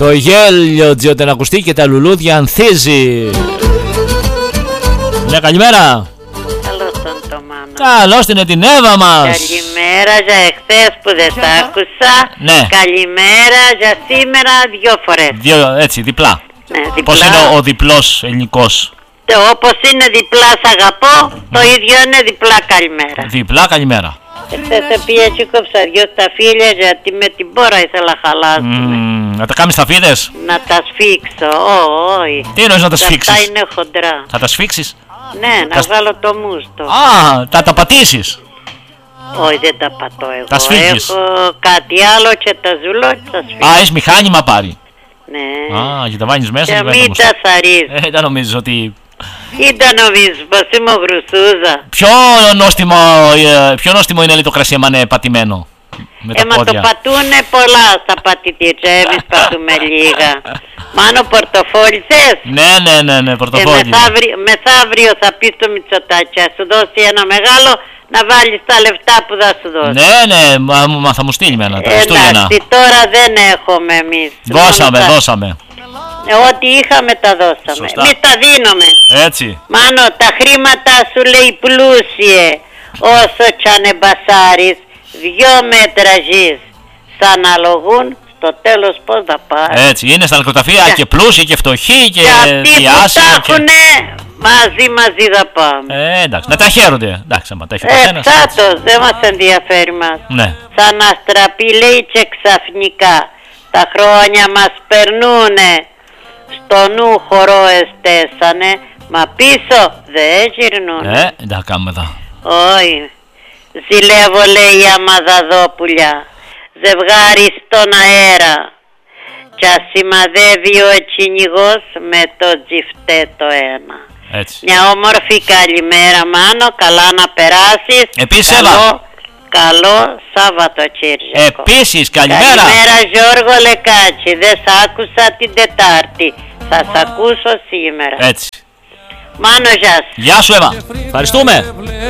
Το γέλιο τζιόταν ακουστεί και τα λουλούδια ανθίζει. Ναι, καλημέρα. Καλώς τον το Μάνο. Καλώς την Εύα μας. Καλημέρα για εχθές που δεν σ' άκουσα. Ναι. Καλημέρα για σήμερα 2 φορές. Δύο, έτσι, διπλά. Ναι, διπλά. Πώς είναι ο διπλός ελληνικός? Όπως είναι διπλά σ' αγαπώ, το ίδιο είναι διπλά καλημέρα. Διπλά καλημέρα. Εχθές πήγε και κόψα 2 σταφύλια γιατί με την πόρα ήθελα χαλάσουμε. Να τα κάνεις σταφίδες? Να τα σφίξω, όχι. Τι εννοείς να τα σφίξεις? Αυτά είναι χοντρά. Θα τα σφίξεις? Ναι, να βγάλω το μούστο. Α, θα τα πατήσεις? Όχι, δεν τα πατώ εγώ. Τα σφίγγεις? Έχω κάτι άλλο και τα ζουλώ και τα σφίγγω. Α, έχεις μηχάνημα πάρει? Ναι. Α, και τα βάνεις μέσα Και και μην τσασαρείς. δεν νομίζεις ότι... Κοίτα νομίζεις πως είμαι γρουσούζα. Ποιο νόστιμο είναι, λέει, το κρασί άμα είναι πατημένο? Με τα Μα το πόδια. πατούνε πολλά στα πατητήρια, εμείς πατούμε λίγα. Μάνο πορτοφόλι θες? Ναι, πορτοφόλι. Μεθαύριο θα πεις στο Μητσοτάκη, θα σου δώσει ένα μεγάλο να βάλεις τα λεφτά που θα σου δώσει. Ναι, μα θα μου στείλει με ένα τα Χριστούγεννα. Εντάξει, τώρα δεν έχουμε εμείς. Δώσαμε. Ό,τι είχαμε τα δώσαμε. Σωστά. Εμείς τα δίνουμε. Έτσι. Μάνο, τα χρήματα σου λέει πλούσιε, όσο κι αν εμπασάρεις, 2 μέτρα ζεις. Σ' αναλογούν, στο τέλος πώς θα πάρεις. Έτσι, είναι στα νεκροταφεία και πλούσιοι και φτωχοί και αυτοί που τα διάσημοι. έχουνε, μαζί θα πάμε. Εντάξει, να τα χαίρονται. Εντάξει, άμα τα έχει ο καθένας. Ψάτος, δεν μας ενδιαφέρει μας. Ναι. Θα αναστραπεί λέει και ξαφνικά. Τα χρόνια μας περνούνε. Στο νου χορό εστέσανε, μα πίσω δεν γυρνούνε. Εντάξει, κάνουμε εδώ. Όχι. Ζηλεύω λέει η Αμαδαδόπουλια, ζευγάρι στον αέρα. Κι ας σημαδεύει ο κυνηγός με το τζιφτέ το ένα. Έτσι. Μια όμορφη καλημέρα Μάνο, καλά να περάσεις. Επίσης, Εύα. Καλό Σαββατοκύριακο. Επίσης, καλημέρα. Καλημέρα Γιώργο Λεκάτσι, δεν σ' άκουσα την Τετάρτη, θα σ' ακούσω σήμερα. Έτσι. Μάνο, γεια σου. Γεια σου, Εύα. Ευχαριστούμε.